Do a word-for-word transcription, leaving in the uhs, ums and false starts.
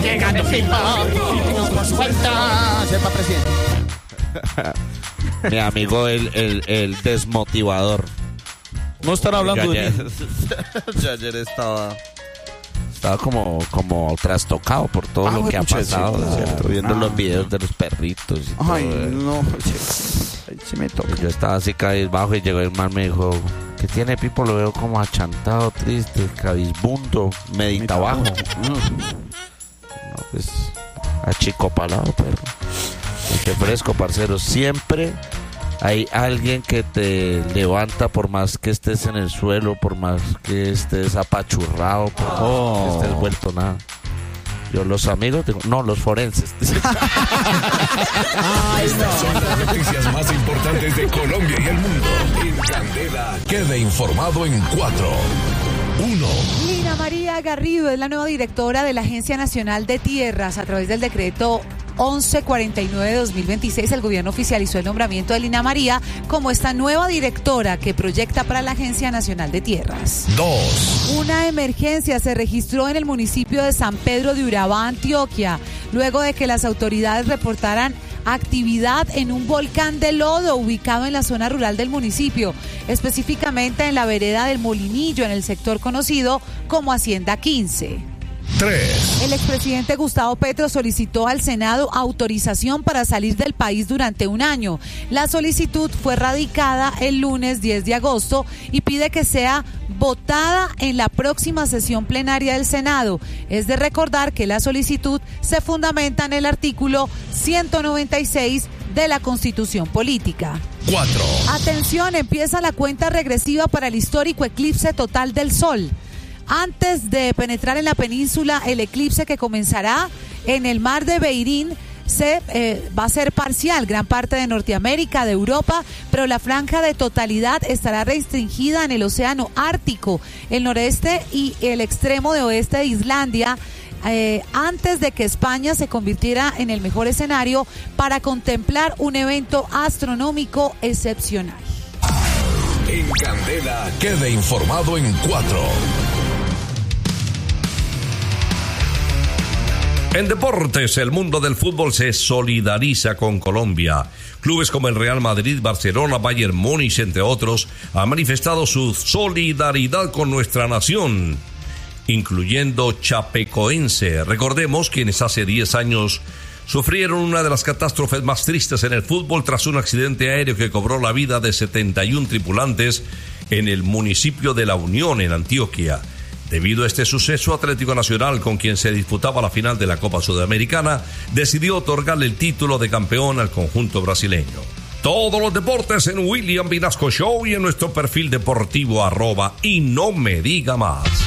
llegando Pipo. Pipo por su vuelta. Sepa, presidente. Mi amigo, el, el, el desmotivador. No están hablando yo de ayer, mí. yo ayer estaba estaba como, como trastocado por todo Ah, lo güey, que ha pucha, pasado, sí, claro. ¿cierto? Viendo Ah. los videos de los perritos y Ay, todo, eh. no. Ahí sí me toca. Yo estaba así cabizbajo y llegó el man, me dijo, ¿qué tiene, Pipo? Lo veo como achantado, triste, cabizbundo, meditabajo. Mm. No, pues, achicopalado, perro. Y qué fresco, parcero. Siempre hay alguien que te levanta por más que estés en el suelo, por más que estés apachurrado, por más Oh. que estés vuelto nada. Yo los amigos, digo, no, los forenses. Estas son las noticias más importantes de Colombia y el mundo. En Candela, quede informado en cuatro. Uno. Lina María Garrido es la nueva directora de la Agencia Nacional de Tierras. A través del decreto once cuarenta y nueve de dos mil veintiséis, el gobierno oficializó el nombramiento de Lina María como esta nueva directora que proyecta para la Agencia Nacional de Tierras. Dos. Una emergencia se registró en el municipio de San Pedro de Urabá, Antioquia, luego de que las autoridades reportaran actividad en un volcán de lodo ubicado en la zona rural del municipio, específicamente en la vereda del Molinillo, en el sector conocido como Hacienda quince. Tres. El expresidente Gustavo Petro solicitó al Senado autorización para salir del país durante un año. La solicitud fue radicada el lunes diez de agosto y pide que sea votada en la próxima sesión plenaria del Senado. Es de recordar que la solicitud se fundamenta en el artículo ciento noventa y seis de la Constitución Política. Cuatro. Atención, empieza la cuenta regresiva para el histórico eclipse total del Sol. Antes de penetrar en la península, el eclipse que comenzará en el mar de Beirín se, eh, va a ser parcial, gran parte de Norteamérica, de Europa, pero la franja de totalidad estará restringida en el océano Ártico, el noreste y el extremo de oeste de Islandia, eh, antes de que España se convirtiera en el mejor escenario para contemplar un evento astronómico excepcional. En Candela, quede informado en cuatro. En deportes, el mundo del fútbol se solidariza con Colombia. Clubes como el Real Madrid, Barcelona, Bayern Múnich, entre otros, han manifestado su solidaridad con nuestra nación, incluyendo Chapecoense. Recordemos quienes hace diez años sufrieron una de las catástrofes más tristes en el fútbol tras un accidente aéreo que cobró la vida de setenta y un tripulantes en el municipio de La Unión, en Antioquia. Debido a este suceso, Atlético Nacional, con quien se disputaba la final de la Copa Sudamericana, decidió otorgarle el título de campeón al conjunto brasileño. Todos los deportes en William Vinasco Show y en nuestro perfil deportivo arroba y no me diga más.